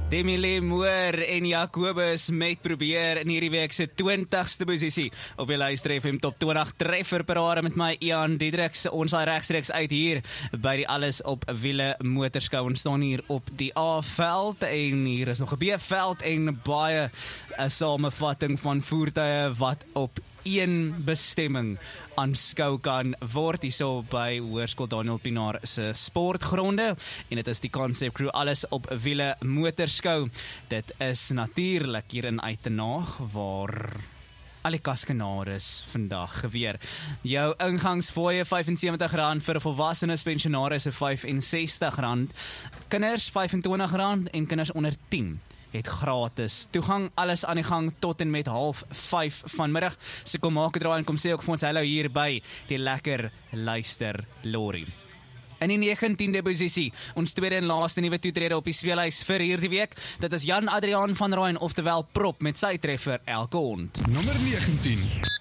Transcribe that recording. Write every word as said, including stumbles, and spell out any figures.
Demi Moore en Jacobus met probeer in hierdie week se twintigste posisie op die Luister F M Top twintig treffer parade met my Ian Diedriks. Ons sal regstreeks uit hier by die Alles op Wiele Motorskou. Ons staan hier op die A-veld en hier is nog 'n B-veld en baie 'n samevatting van voertuie wat op een bestemming aanskou kan word hierso by Hoërskool Daniel Pienaar se sportgronde en dit is die Concept Crew Alles op Wiele Motorskou. Dit is natuurlik hier in Uitenaag waar al die kaskenaris vandag geweer. Jou ingangsfooie vyf en sewentig rand vir 'n volwassenes, pensionaris vyf en sestig rand, kinders vyf en twintig rand en kinders onder tien het gratis toegang. Alles aan die gang tot en met half vyf vanmiddag. So kom maak 'n draai en kom sê ook vir ons hallo hier by die lekker luister lorry. In die negentiende posisie, ons tweede en laaste nuwe toetrede op die speelhuis vir hierdie week, dit is Jan Adriaan van Rooyen, oftewel Prop met sy treffer Elke Hond. Nommer negentien.